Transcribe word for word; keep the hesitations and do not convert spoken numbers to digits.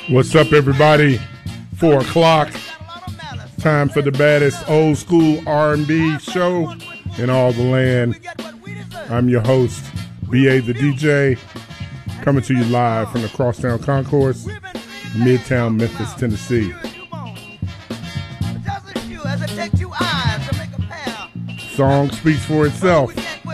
What's up, everybody? Four o'clock. Time for the baddest old school R and B show in all the land. I'm your host, B A the D J, coming to you live from the Crosstown Concourse, Midtown, Memphis, Tennessee. Song speaks for itself.